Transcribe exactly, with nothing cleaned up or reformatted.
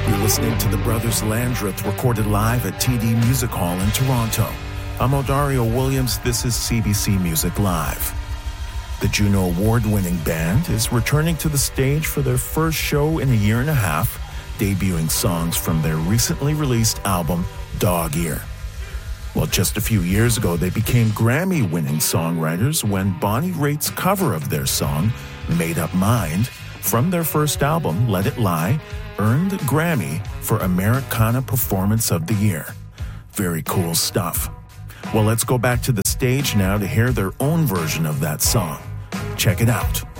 You're listening to the Brothers Landreth, recorded live at T D Music Hall in Toronto. I'm Odario Williams. This is C B C Music Live. The Juno Award-winning band is returning to the stage for their first show in a year and a half, debuting songs from their recently released album, Dog Ear. Well, just a few years ago, they became Grammy-winning songwriters when Bonnie Raitt's cover of their song, Made Up Mind, from their first album, Let It Lie, earned the Grammy for Americana Performance of the Year. Very cool stuff. Well, let's go back to the stage now to hear their own version of that song. Check it out.